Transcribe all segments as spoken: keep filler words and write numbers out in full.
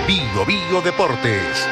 Bio Bio Deportes.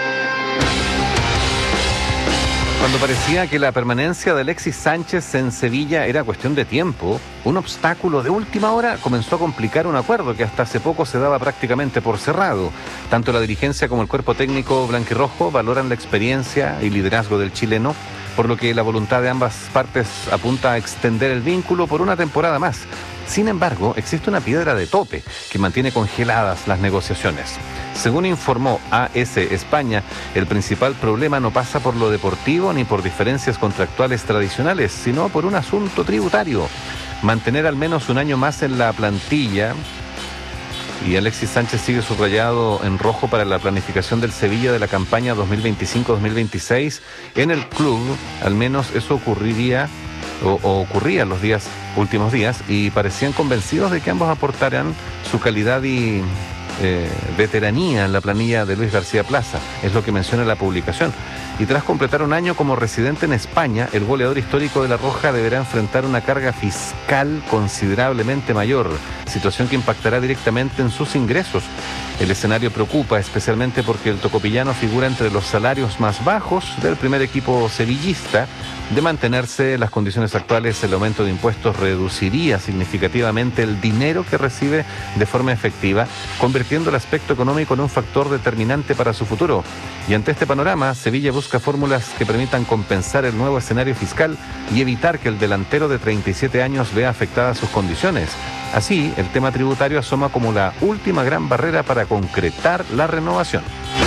Cuando parecía que la permanencia de Alexis Sánchez en Sevilla era cuestión de tiempo, un obstáculo de última hora comenzó a complicar un acuerdo que hasta hace poco se daba prácticamente por cerrado. Tanto la dirigencia como el cuerpo técnico blanquirrojo valoran la experiencia y liderazgo del chileno, por lo que la voluntad de ambas partes apunta a extender el vínculo por una temporada más. Sin embargo, existe una piedra de tope que mantiene congeladas las negociaciones. Según informó A S España, el principal problema no pasa por lo deportivo ni por diferencias contractuales tradicionales, sino por un asunto tributario. Mantener al menos un año más en la plantilla, y Alexis Sánchez sigue subrayado en rojo para la planificación del Sevilla de la campaña dos mil veinticinco dos mil veintiséis, en el club, al menos eso ocurriría o, o ocurría en los días, últimos días, y parecían convencidos de que ambos aportarán su calidad y Eh, veteranía en la planilla de Luis García Plaza, es lo que menciona la publicación. Y tras completar un año como residente en España, el goleador histórico de La Roja deberá enfrentar una carga fiscal considerablemente mayor, situación que impactará directamente en sus ingresos. El escenario preocupa especialmente porque el tocopillano figura entre los salarios más bajos del primer equipo sevillista. De mantenerse las condiciones actuales, el aumento de impuestos reduciría significativamente el dinero que recibe de forma efectiva, convirtiendo el aspecto económico en un factor determinante para su futuro. Y ante este panorama, Sevilla busca fórmulas que permitan compensar el nuevo escenario fiscal y evitar que el delantero de treinta y siete años vea afectadas sus condiciones. Así, el tema tributario asoma como la última gran barrera para concretar la renovación.